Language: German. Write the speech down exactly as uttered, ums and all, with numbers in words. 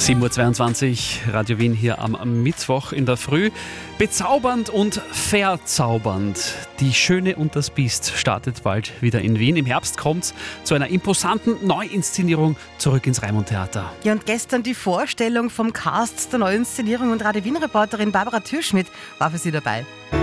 sieben Uhr zweiundzwanzig, Radio Wien hier am Mittwoch in der Früh. Bezaubernd und verzaubernd. Die Schöne und das Biest startet bald wieder in Wien. Im Herbst kommt es zu einer imposanten Neuinszenierung zurück ins Raimund Theater. Ja, und gestern die Vorstellung vom Cast der Neuinszenierung und Radio Wien-Reporterin Barbara Türschmidt war für Sie dabei.